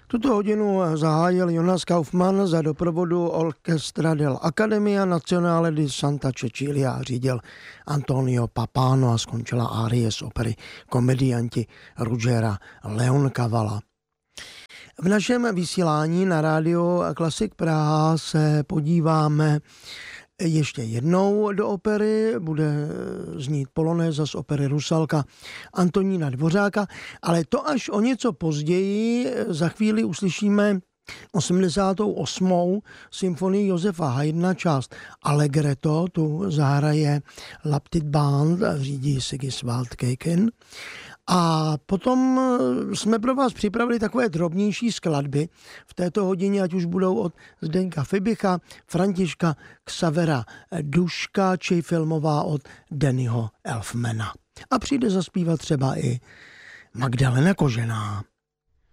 Tuto hodinu zahájil Jonas Kaufmann za doprovodu Orchestra dell'Accademia Nazionale di Santa Cecilia, řídil Antonio Papano a skončila árie z opery Komedianti Ruggera Leoncavala. V našem vysílání na rádio Klasik Praha se podíváme ještě jednou do opery, bude znít polonéza z opery Rusalka Antonína Dvořáka, ale to až o něco později. Za chvíli uslyšíme 88. symfonii Josefa Haydna, část Allegretto, tu zahraje La Petite Bande, řídí Sigiswald Keiken. A potom jsme pro vás připravili takové drobnější skladby v této hodině, ať už budou od Zdeňka Fibicha, Františka Xavera Duška, či filmová od Dannyho Elfmana. A přijde zaspívat třeba i Magdalena Kožená.